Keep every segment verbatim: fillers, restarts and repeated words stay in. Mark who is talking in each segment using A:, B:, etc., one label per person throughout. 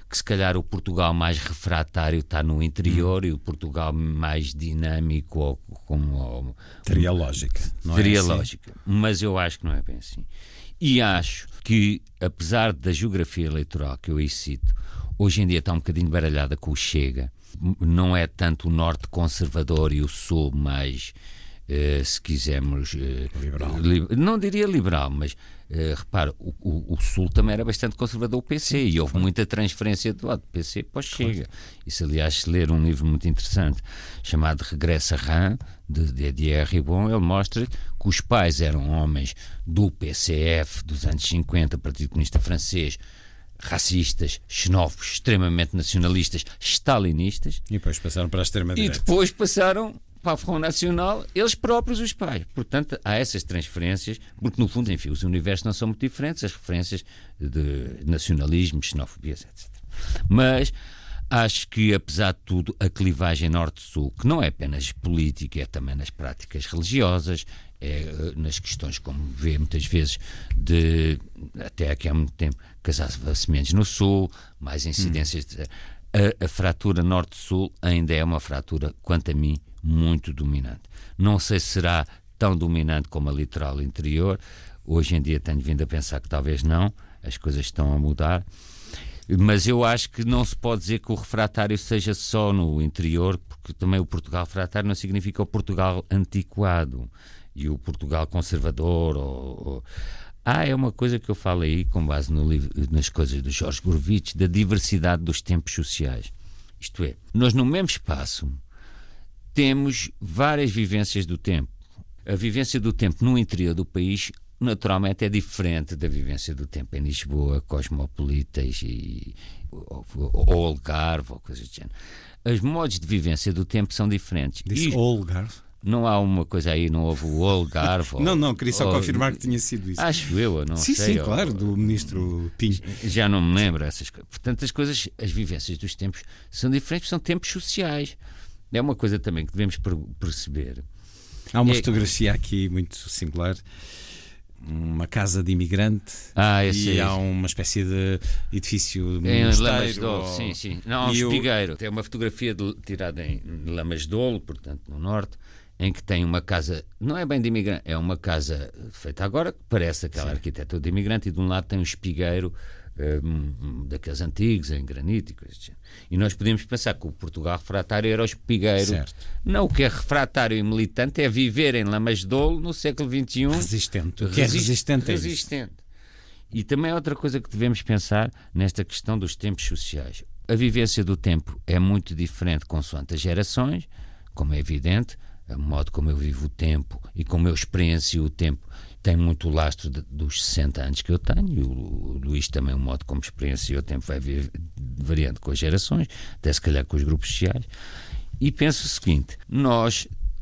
A: que se calhar o Portugal mais refratário está no interior hum. e o Portugal mais dinâmico ou, com, ou,
B: teria lógica, não
A: teria
B: é assim?
A: lógica, mas eu acho que não é bem assim. E acho que, apesar da geografia eleitoral que eu aí cito, hoje em dia está um bocadinho baralhada com o Chega. Não é tanto o norte conservador e o sul mais, uh, se quisermos... Uh,
B: liberal.
A: Li, não diria liberal, mas, uh, repara, o, o, o sul também era bastante conservador, o P C, Sim, e houve claro. muita transferência do lado do P C para o Chega. Claro. Isso, aliás, se ler um livro muito interessante, chamado Regresso a Rã, de, de, de R. Ribon, ele mostra que os pais eram homens do P C F, dos anos cinquenta, Partido Comunista Francês, racistas, xenófobos, extremamente nacionalistas, stalinistas.
B: E depois passaram para a extrema-direita.
A: E depois passaram para a Front Nacional, eles próprios, os pais. Portanto, há essas transferências, porque no fundo, enfim, os universos não são muito diferentes, as referências de nacionalismo, xenofobias, etcétera. Mas acho que, apesar de tudo, a clivagem norte-sul, que não é apenas política, é também nas práticas religiosas, é nas questões, como vê muitas vezes, de até aqui há muito tempo, casar-se menos no sul, mais incidências. Hum. De, a, a fratura norte-sul ainda é uma fratura, quanto a mim, muito dominante. Não sei se será tão dominante como a litoral interior. Hoje em dia tenho vindo a pensar que talvez não, as coisas estão a mudar. Mas eu acho que não se pode dizer que o refratário seja só no interior, porque também o Portugal refratário não significa o Portugal antiquado e o Portugal conservador. Ou, ou... Ah, é uma coisa que eu falo aí, com base no livro, nas coisas do Jorge Gurvitch, da diversidade dos tempos sociais. Isto é, nós no mesmo espaço temos várias vivências do tempo. A vivência do tempo no interior do país naturalmente é diferente da vivência do tempo em Lisboa, cosmopolitas e, ou, ou Algarve ou coisas do género. Os modos de vivência do tempo são diferentes.
B: Disse Algarve?
A: Não há uma coisa aí, não houve o Algarve.
B: Não, não, queria só
A: ou,
B: confirmar que tinha sido isso.
A: Acho eu, não
B: sim,
A: sei.
B: Sim, sim,
A: ou,
B: claro, do ministro Pinho.
A: Já não me lembro essas coisas. Portanto, as coisas, as vivências dos tempos são diferentes, são tempos sociais. É uma coisa também que devemos perceber.
B: Há uma
A: é...
B: fotografia aqui muito singular. Uma casa de imigrante
A: ah,
B: e
A: é
B: há uma espécie de edifício
A: em
B: Lamas
A: de Douro, ou... sim, sim. Não, há um espigueiro. Eu... Tem uma fotografia de, tirada em Lamas de Douro, portanto, no norte, em que tem uma casa, não é bem de imigrante, é uma casa feita agora, que parece aquela sim. arquitetura de imigrante, e de um lado tem um espigueiro um, daqueles antigos, em granito e coisas assim. E nós podemos pensar que o Portugal refratário era o espigueiro.
B: Certo.
A: Não, o que é refratário e militante é viver em Lamas de Douro no século vinte e um.
B: Resistente. O que é resistente é
A: resistente. E também outra coisa que devemos pensar nesta questão dos tempos sociais. A vivência do tempo é muito diferente consoante as gerações, como é evidente. O modo como eu vivo o tempo e como eu experiencio o tempo tem muito lastro de, dos sessenta anos que eu tenho. E o, o Luís também, o modo como experiencia o tempo vai variando com as gerações, até se calhar com os grupos sociais. E penso o seguinte: nós,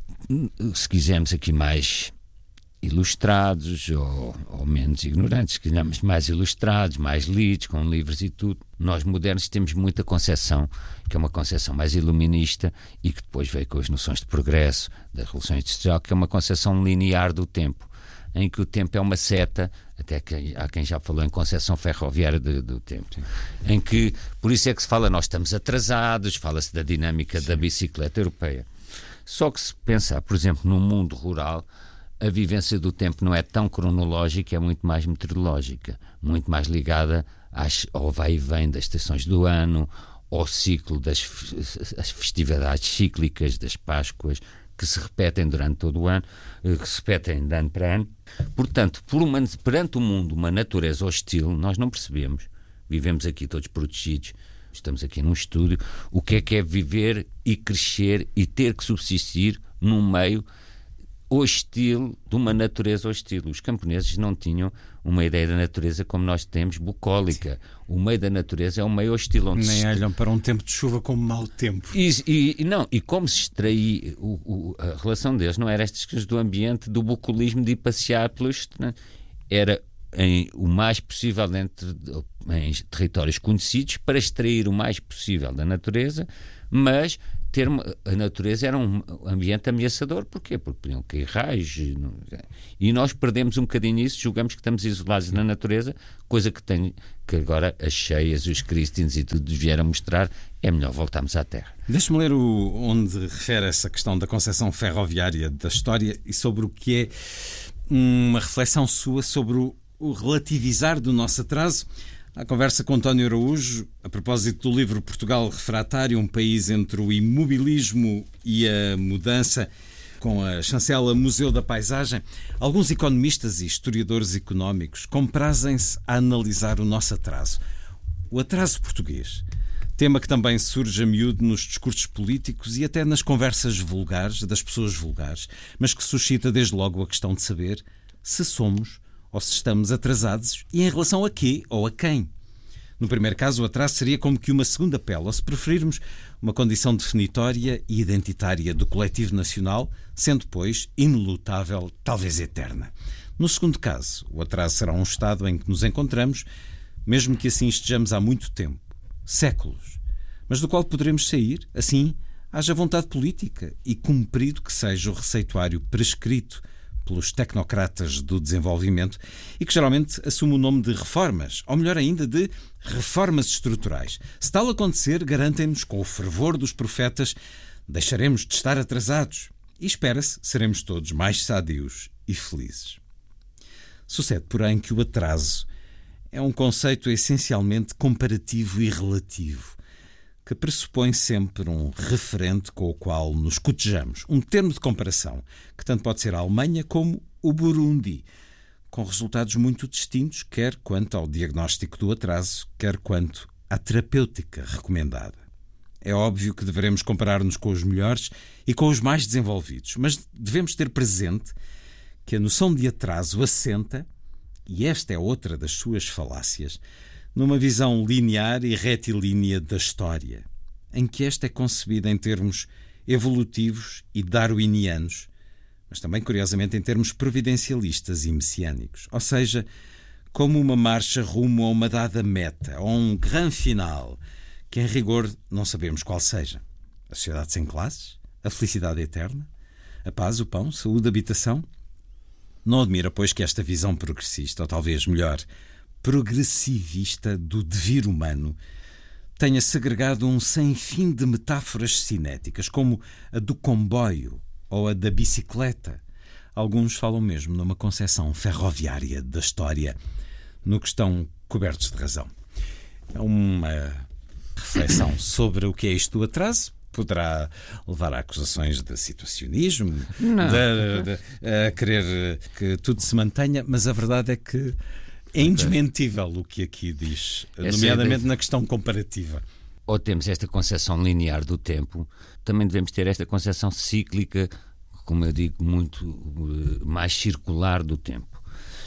A: se quisermos aqui mais ilustrados ou, ou menos ignorantes, se quisermos mais ilustrados, mais lidos, com livros e tudo, nós modernos temos muita concepção, que é uma concepção mais iluminista e que depois veio com as noções de progresso, da Revolução Industrial, que é uma concepção linear do tempo, em que o tempo é uma seta, até que há quem já falou em concepção ferroviária do, do tempo, sim. Em que, por isso é que se fala, nós estamos atrasados, fala-se da dinâmica sim. da bicicleta europeia. Só que se pensar, por exemplo, no mundo rural, a vivência do tempo não é tão cronológica, é muito mais meteorológica, muito mais ligada às, ao vai e vem das estações do ano, ao ciclo das as festividades cíclicas, das Páscoas, que se repetem durante todo o ano, que se repetem de ano para ano. Portanto, por uma, perante o mundo, uma natureza hostil, nós não percebemos, vivemos aqui todos protegidos, estamos aqui num estúdio, o que é que é viver e crescer e ter que subsistir num meio hostil, de uma natureza hostil. Os camponeses não tinham uma ideia da natureza como nós temos, bucólica. Sim. O meio da natureza é um meio hostil. Onde
B: Nem
A: se...
B: olham para um tempo de chuva como mau tempo.
A: E, e, não, e como se extraía, o, o, a relação deles não era estas questões do ambiente, do bucolismo, de ir passear pelos... Era em, o mais possível dentro de, em territórios conhecidos, para extrair o mais possível da natureza, mas ter uma, a natureza era um ambiente ameaçador. Porquê? Porque podiam cair raios. E nós perdemos um bocadinho isso, julgamos que estamos isolados na natureza, coisa que, tem, que agora as cheias, os cristines e tudo vieram mostrar, é melhor voltarmos à Terra.
B: Deixe-me ler o, onde refere essa questão da concepção ferroviária da história e sobre o que é uma reflexão sua sobre o, o relativizar do nosso atraso. A conversa com António Araújo, a propósito do livro Portugal Refratário, um país entre o imobilismo e a mudança, com a chancela Museu da Paisagem. Alguns economistas e historiadores económicos comprazem-se a analisar o nosso atraso. O atraso português, tema que também surge a miúdo nos discursos políticos e até nas conversas vulgares, das pessoas vulgares, mas que suscita desde logo a questão de saber se somos ou se estamos atrasados e em relação a quê ou a quem. No primeiro caso, o atraso seria como que uma segunda pele, ou se preferirmos, uma condição definitória e identitária do coletivo nacional, sendo, pois, inelutável, talvez eterna. No segundo caso, o atraso será um estado em que nos encontramos, mesmo que assim estejamos há muito tempo, séculos, mas do qual poderemos sair, assim, haja vontade política e cumprido que seja o receituário prescrito pelos tecnocratas do desenvolvimento e que geralmente assume o nome de reformas, ou melhor ainda, de reformas estruturais. Se tal acontecer, garantem-nos, com o fervor dos profetas, deixaremos de estar atrasados e, espera-se, seremos todos mais sadios e felizes. Sucede, porém, que o atraso é um conceito essencialmente comparativo e relativo, que pressupõe sempre um referente com o qual nos cotejamos, um termo de comparação, que tanto pode ser a Alemanha como o Burundi, com resultados muito distintos, quer quanto ao diagnóstico do atraso, quer quanto à terapêutica recomendada. É óbvio que devemos comparar-nos com os melhores e com os mais desenvolvidos, mas devemos ter presente que a noção de atraso assenta, e esta é outra das suas falácias, numa visão linear e retilínea da história, em que esta é concebida em termos evolutivos e darwinianos, mas também, curiosamente, em termos providencialistas e messiânicos, ou seja, como uma marcha rumo a uma dada meta, ou um grande final, que em rigor não sabemos qual seja. A sociedade sem classes? A felicidade eterna? A paz, o pão, saúde, habitação? Não admira, pois, que esta visão progressista, ou talvez melhor, progressivista do devir humano, tenha segregado um sem fim de metáforas cinéticas, como a do comboio ou a da bicicleta. Alguns falam mesmo numa concepção ferroviária da história, no que estão cobertos de razão. É uma reflexão sobre o que é isto do atraso. Poderá levar a acusações de situacionismo, de, de, a querer que tudo se mantenha, mas a verdade é que é indesmentível o que aqui diz, nomeadamente na questão comparativa.
A: Ou temos esta concepção linear do tempo, também devemos ter esta concepção cíclica, como eu digo, muito mais circular do tempo.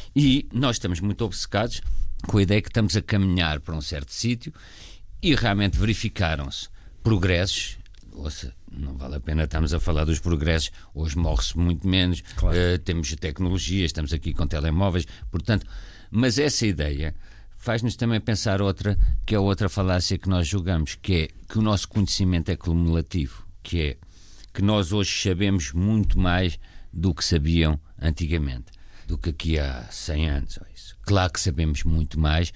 A: E nós estamos muito obcecados com a ideia que estamos a caminhar para um certo sítio e realmente verificaram-se progressos. Ouça, não vale a pena estarmos a falar dos progressos, hoje morre-se muito menos, claro. uh, temos tecnologia, estamos aqui com telemóveis, portanto, mas essa ideia faz-nos também pensar outra, que é outra falácia que nós julgamos, que é que o nosso conhecimento é cumulativo, que é que nós hoje sabemos muito mais do que sabiam antigamente, do que aqui há cem anos. Ou isso. Claro que sabemos muito mais,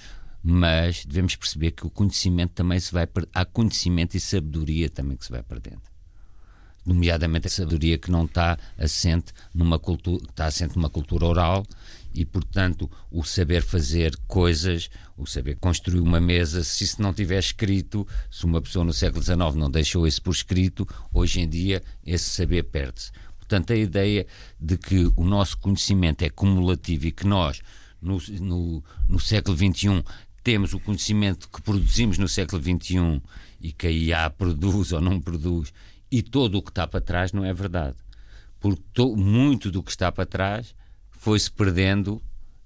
A: mas devemos perceber que o conhecimento também se vai per... há conhecimento e sabedoria também que se vai perdendo, nomeadamente a sabedoria que não está assente numa cultura, está assente numa cultura oral e, portanto, o saber fazer coisas, o saber construir uma mesa, se isso não tiver escrito, se uma pessoa no século dezenove não deixou isso por escrito, hoje em dia esse saber perde-se. Portanto, a ideia de que o nosso conhecimento é cumulativo e que nós, no, no, no século vinte e um, temos o conhecimento que produzimos no século vinte e um e que a I A produz ou não produz, e todo o que está para trás não é verdade. Porque to, muito do que está para trás foi-se perdendo,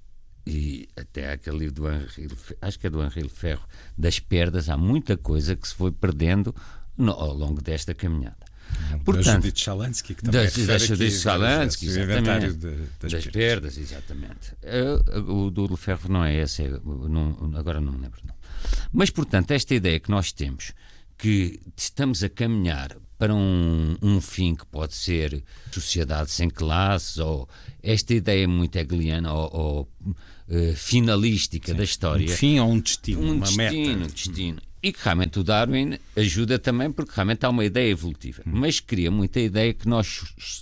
A: e até aquele livro do Henri, acho que é do Henri Lefebvre, das perdas, há muita coisa que se foi perdendo no, ao longo desta caminhada.
B: Portanto, da Judith Shalansky, que também
A: da, da Judith Shalansky, exatamente,
B: de, das,
A: das perdas, perdas exatamente. O do Lefebvre não é esse, é, não, agora não me lembro. Não. Mas, portanto, esta ideia que nós temos, que estamos a caminhar para um, um fim que pode ser sociedade sem classes, ou esta ideia muito hegeliana ou, ou uh, finalística Sim, da história.
B: Um fim ou um destino,
A: um
B: uma
A: destino,
B: meta.
A: destino. E que realmente o Darwin ajuda também, porque realmente há uma ideia evolutiva. Hum. Mas cria muita ideia que nós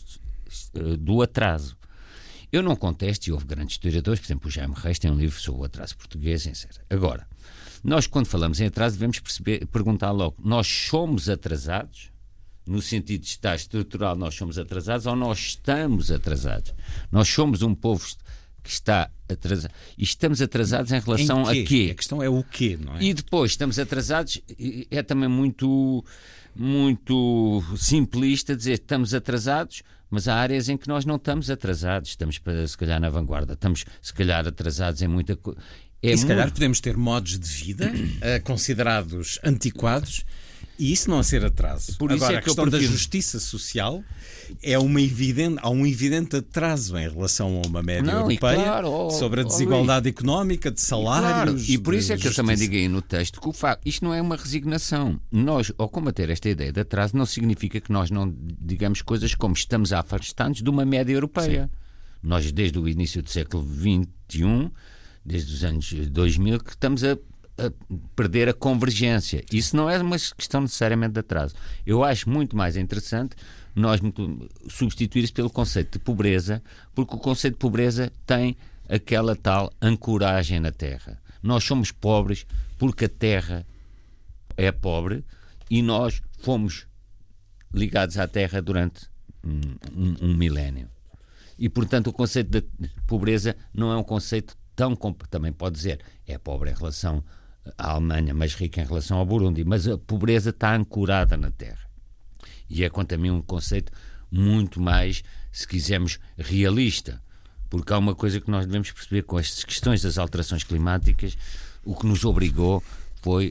A: do atraso. Eu não contesto, e houve grandes historiadores, por exemplo, o Jaime Reis tem um livro sobre o atraso português, etcétera. Agora, nós quando falamos em atraso devemos perceber, perguntar logo, nós somos atrasados? No sentido de estar estrutural, nós somos atrasados ou nós estamos atrasados? Nós somos um povo que está atrasado. E estamos atrasados em relação
B: em quê?
A: a quê?
B: A questão é o quê, não é?
A: E depois, estamos atrasados, é também muito, muito simplista dizer que estamos atrasados, mas há áreas em que nós não estamos atrasados. Estamos, se calhar, na vanguarda. Estamos, se calhar, atrasados em muita coisa. É
B: e se
A: muito...
B: calhar podemos ter modos de vida uh, considerados antiquados e isso não a ser atraso.
A: Por isso
B: Agora,
A: é
B: a
A: que eu
B: questão
A: prefiro...
B: da justiça social é uma evidente, há um evidente atraso em relação a uma média
A: não,
B: europeia
A: claro, oh,
B: sobre a
A: oh,
B: desigualdade
A: oh,
B: económica, de salários.
A: E, claro, e por isso é que
B: justiça.
A: eu também digo aí no texto que o facto, isto não é uma resignação. Nós, ao combater esta ideia de atraso, não significa que nós não digamos coisas como estamos a afastar-nos de uma média europeia. Sim. Nós, desde o início do século vinte e um, desde os anos dois mil, que estamos a, a perder a convergência. Isso não é uma questão necessariamente de atraso. Eu acho muito mais interessante nós substituir isso pelo conceito de pobreza, porque o conceito de pobreza tem aquela tal ancoragem na terra. Nós somos pobres porque a terra é pobre e nós fomos ligados à terra durante um, um, um milénio. E, portanto, o conceito de pobreza não é um conceito tão... Também pode dizer, é pobre em relação à Alemanha, mas rica em relação ao Burundi, mas a pobreza está ancorada na terra. E é, quanto a mim, um conceito muito mais, se quisermos, realista. Porque há uma coisa que nós devemos perceber com estas questões das alterações climáticas, o que nos obrigou foi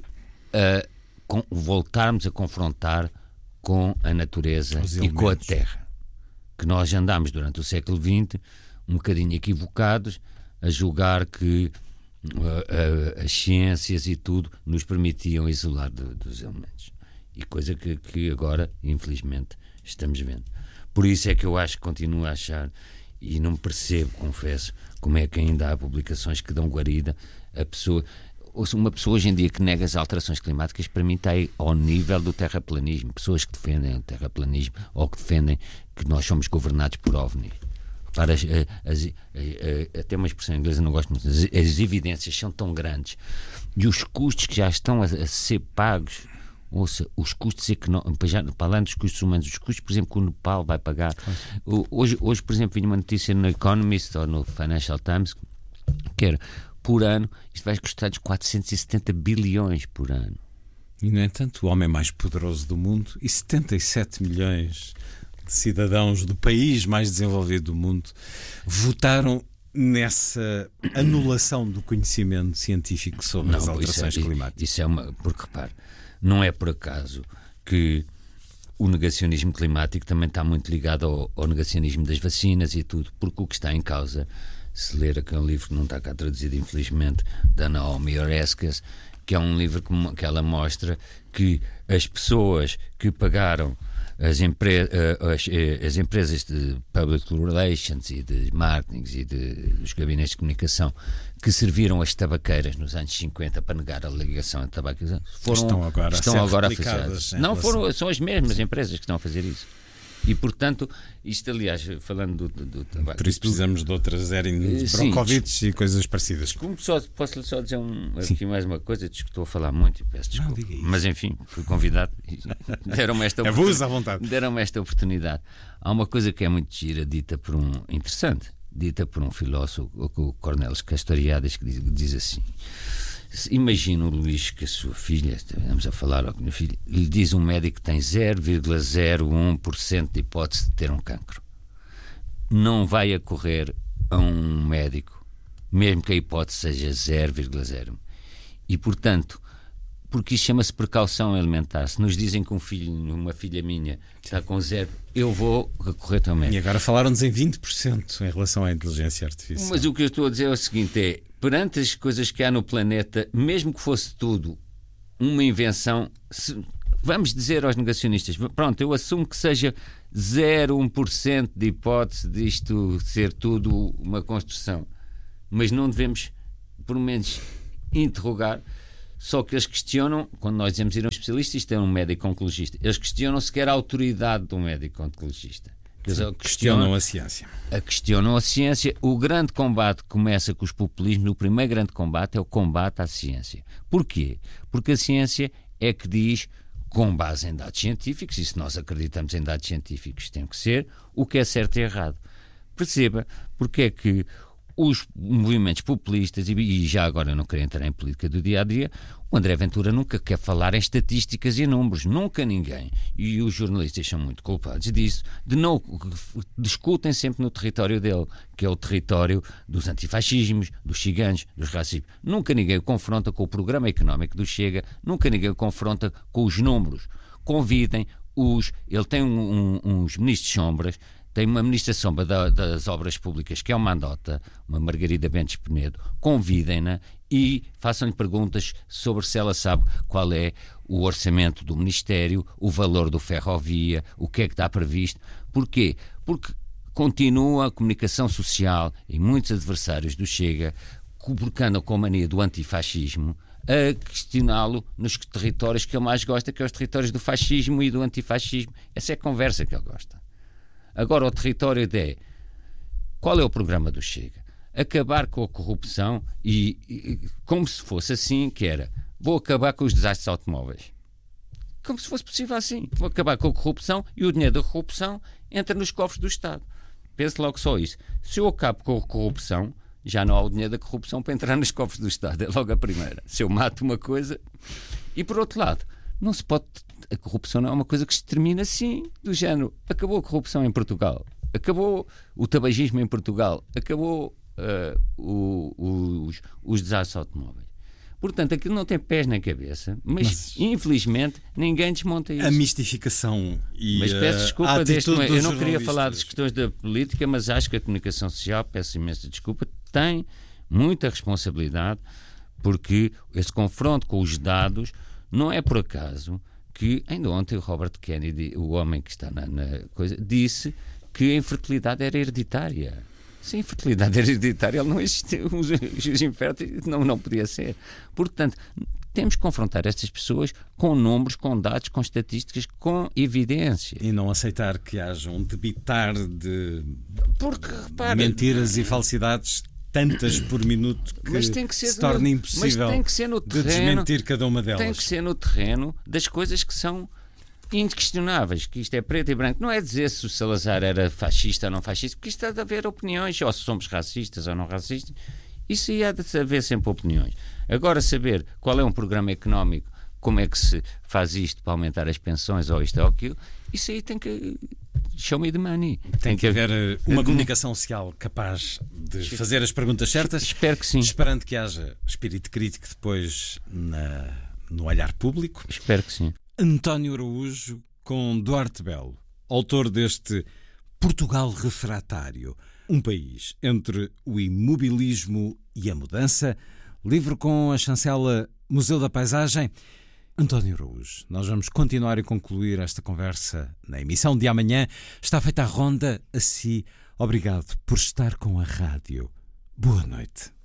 A: a com, voltarmos a confrontar com a natureza e com a terra. Que nós andámos durante o século vinte um bocadinho equivocados a julgar que uh, uh, as ciências e tudo nos permitiam isolar do, dos elementos. E coisa que, que agora, infelizmente, estamos vendo. Por isso é que eu acho que continuo a achar, e não percebo, confesso, como é que ainda há publicações que dão guarida a pessoa... Uma pessoa hoje em dia que nega as alterações climáticas, para mim está aí ao nível do terraplanismo. Pessoas que defendem o terraplanismo ou que defendem que nós somos governados por ovnis. Para as, as, as, até uma expressão inglesa, não gosto muito, as, as evidências são tão grandes e os custos que já estão a, a ser pagos, ouça, os custos económicos, para além dos custos humanos, os custos, por exemplo, que o Nepal vai pagar. O, hoje, hoje, por exemplo, vi uma notícia no Economist ou no Financial Times que era, por ano, isto vai custar quatrocentos e setenta bilhões por ano.
B: E, no entanto, o homem mais poderoso do mundo e setenta e sete milhões de cidadãos do país mais desenvolvido do mundo votaram nessa anulação do conhecimento científico sobre não, as alterações
A: isso é,
B: climáticas.
A: Isso é uma... Porque, repare, não é por acaso que o negacionismo climático também está muito ligado ao, ao negacionismo das vacinas e tudo, porque o que está em causa, se ler aqui um livro que não está cá traduzido, infelizmente, da Naomi Oreskes, que é um livro que, que ela mostra que as pessoas que pagaram as, empre, as, as empresas de public relations e de marketing e de, dos gabinetes de comunicação que serviram as tabaqueiras nos anos cinquenta para negar a ligação à tabaqueira foram,
B: estão agora
A: estão
B: a,
A: agora a fazer. Não,
B: relação...
A: foram, são as mesmas empresas que estão a fazer isso. E, portanto, isto, aliás, falando do, do tabaco...
B: Por isso precisamos de outras Erin Brockovich e coisas parecidas.
A: Como só, posso só dizer um, aqui mais uma coisa, diz que estou a falar muito e peço desculpa.
B: Não,
A: mas, enfim, fui convidado e deram-me esta,
B: Abusa à vontade.
A: Deram-me esta oportunidade. Há uma coisa que é muito gira, dita por um... interessante, dita por um filósofo, o Cornelis Castoriadis, que diz, diz assim... Imagina o Luís que a sua filha, estamos a falar ao minha filha, lhe diz um médico que tem zero vírgula zero um por cento de hipótese de ter um cancro. Não vai acorrer a um médico, mesmo que a hipótese seja zero vírgula zero. E, portanto, porque isso chama-se precaução alimentar. Se nos dizem que um filho, uma filha minha está com zero, eu vou recorrer ao médico.
B: E agora falaram-nos em vinte por cento em relação à inteligência artificial.
A: Mas o que eu estou a dizer é o seguinte, é, perante as coisas que há no planeta, mesmo que fosse tudo uma invenção, se, vamos dizer aos negacionistas, pronto, eu assumo que seja zero vírgula um por cento de hipótese disto ser tudo uma construção, mas não devemos, por menos, interrogar. Só que eles questionam, quando nós dizemos ir a um especialista, isto é um médico oncologista, eles questionam sequer a autoridade de um médico oncologista. Eles
B: Sim, questionam, questionam a ciência.
A: A questionam a ciência. O grande combate começa com os populismos. O primeiro grande combate é o combate à ciência. Porquê? Porque a ciência é que diz, com base em dados científicos, e se nós acreditamos em dados científicos tem que ser, o que é certo e errado. Perceba porque é que os movimentos populistas, e já agora eu não quero entrar em política do dia-a-dia, o André Ventura nunca quer falar em estatísticas e números, nunca ninguém. E os jornalistas são muito culpados disso, de não discutem sempre no território dele, que é o território dos antifascismos, dos ciganos, dos racistas. Nunca ninguém o confronta com o programa económico do Chega, nunca ninguém o confronta com os números. Convidem os... Ele tem um, um, uns ministros sombras, tem uma ministração da, das obras públicas que é uma andota, uma Margarida Bentes Penedo, convidem-na e façam-lhe perguntas sobre se ela sabe qual é o orçamento do Ministério, o valor do ferrovia, o que é que está previsto. Porquê? Porque continua a comunicação social e muitos adversários do Chega, porque andam com a mania do antifascismo, a questioná-lo nos territórios que ele mais gosta, que é os territórios do fascismo e do antifascismo. Essa é a conversa que ele gosta. Agora, o território de qual é o programa do Chega? Acabar com a corrupção e, e como se fosse assim, que era, vou acabar com os desastres automóveis. Como se fosse possível assim. Vou acabar com a corrupção e o dinheiro da corrupção entra nos cofres do Estado. Pense logo só isso. Se eu acabo com a corrupção, já não há o dinheiro da corrupção para entrar nos cofres do Estado. É logo a primeira. Se eu mato uma coisa... E por outro lado, não se pode... A corrupção não é uma coisa que se termina assim, do género. Acabou a corrupção em Portugal. Acabou o tabagismo em Portugal. Acabou uh, o, o, os, os desastres automóveis. Portanto, aquilo não tem pés na cabeça, mas, mas infelizmente ninguém desmonta isso.
B: A mistificação e
A: mas peço desculpa
B: a
A: deste, eu não
B: jornalistas.
A: Queria falar das questões da política, mas acho que a comunicação social, peço imensa desculpa, tem muita responsabilidade, porque esse confronto com os dados não é por acaso que ainda ontem o Robert Kennedy, o homem que está na, na coisa, disse que a infertilidade era hereditária. Se a infertilidade era hereditária, ele não existia, os, os inférteis não, não podia ser. Portanto, temos que confrontar estas pessoas com números, com dados, com estatísticas, com evidência.
B: E não aceitar que haja um debitar de
A: Porque, repara,
B: mentiras e falsidades tantas por minuto que,
A: mas tem que ser
B: se torna
A: no,
B: impossível
A: mas tem que ser no terreno,
B: de desmentir cada uma delas.
A: Tem que ser no terreno das coisas que são inquestionáveis, que isto é preto e branco. Não é dizer se o Salazar era fascista ou não fascista, porque isto há de haver opiniões, ou se somos racistas ou não racistas. Isso aí há de haver sempre opiniões. Agora, saber qual é um programa económico, como é que se faz isto para aumentar as pensões ou isto ou aquilo, isso aí tem que... show me the money.
B: Tem, tem que haver uma é, comunicação social capaz de fazer as perguntas certas.
A: Espero que sim.
B: Esperando que haja espírito crítico depois na, no olhar público.
A: Espero que sim.
B: António Araújo com Duarte Belo, autor deste Portugal Refratário, um país entre o imobilismo e a mudança, livro com a chancela Museu da Paisagem. António Araújo, nós vamos continuar e concluir esta conversa na emissão de amanhã. Está feita a ronda a si. Obrigado por estar com a rádio. Boa noite.